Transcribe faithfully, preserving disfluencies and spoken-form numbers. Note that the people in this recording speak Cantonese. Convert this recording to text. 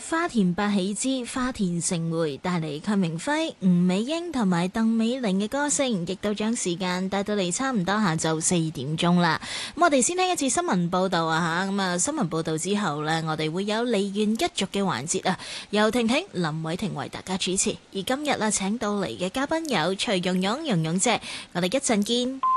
花田百喜之花田盛會帶嚟鄺明輝、吳美英同埋鄧美玲嘅歌聲，亦都將時間帶到嚟差唔多下晝四點鐘啦。咁我哋先聽一次新聞報道啊吓，咁啊新聞報道之後呢，我哋會有梨園一族嘅環節啊，由婷婷、林偉婷為大家主持。而今日啊，請到嚟嘅嘉賓有徐蓉蓉、蓉蓉姐，我哋一陣見。